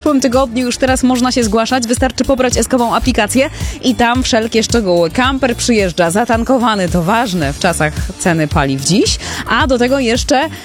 przyszłym tygodniu. Już teraz można się zgłaszać. Wystarczy pobrać eskową aplikację i tam wszelkie szczegóły. Kamper przyjeżdża zatankowany, to ważne w czasach ceny paliw dziś. A do tego jeszcze